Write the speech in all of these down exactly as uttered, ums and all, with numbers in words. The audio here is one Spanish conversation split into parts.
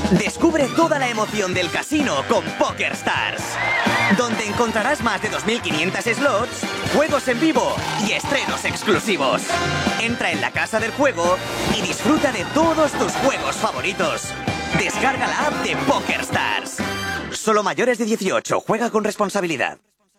Descubre toda la emoción del casino con PokerStars, donde encontrarás más de dos mil quinientos slots, juegos en vivo y estrenos exclusivos. Entra en la casa del juego y disfruta de todos tus juegos favoritos. Descarga la app de PokerStars. Solo mayores de dieciocho. Juega con responsabilidad.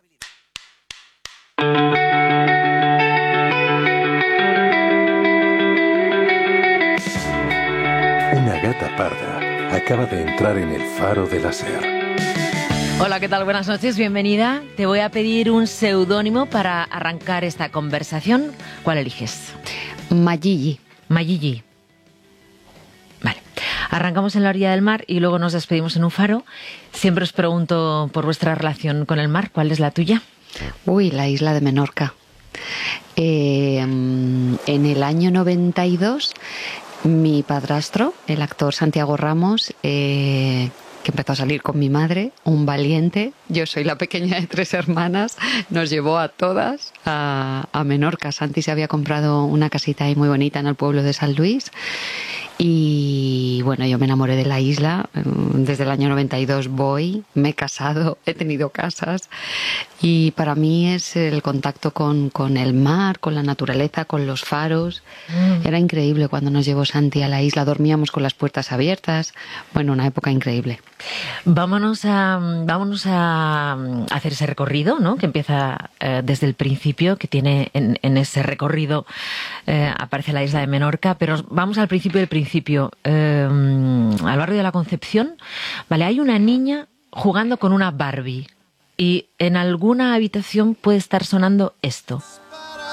Una gata parda acaba de entrar en el faro de la SER. Hola, ¿qué tal? Buenas noches, bienvenida. Te voy a pedir un seudónimo para arrancar esta conversación. ¿Cuál eliges? Mayilli. Mayilli. Vale. Arrancamos en la orilla del mar y luego nos despedimos en un faro. Siempre os pregunto por vuestra relación con el mar. ¿Cuál es la tuya? Uy, la isla de Menorca. Eh, en el año noventa y dos... mi padrastro, el actor Santiago Ramos, eh, que empezó a salir con mi madre, un valiente, yo soy la pequeña de tres hermanas, nos llevó a todas a, a Menorca. Santi se había comprado una casita ahí muy bonita en el pueblo de San Luis y bueno, yo me enamoré de la isla. Desde el año noventa y dos voy, me he casado, he tenido casas y para mí es el contacto con, con el mar, con la naturaleza, con los faros. Mm. Era increíble cuando nos llevó Santi a la isla, dormíamos con las puertas abiertas. Bueno, una época increíble. Vámonos a, vámonos a hacer ese recorrido, ¿no? Que empieza eh, desde el principio, que tiene en, en ese recorrido eh, aparece la isla de Menorca, pero vamos al principio del principio. Eh, al barrio de la Concepción, vale, hay una niña jugando con una Barbie y en alguna habitación puede estar sonando esto.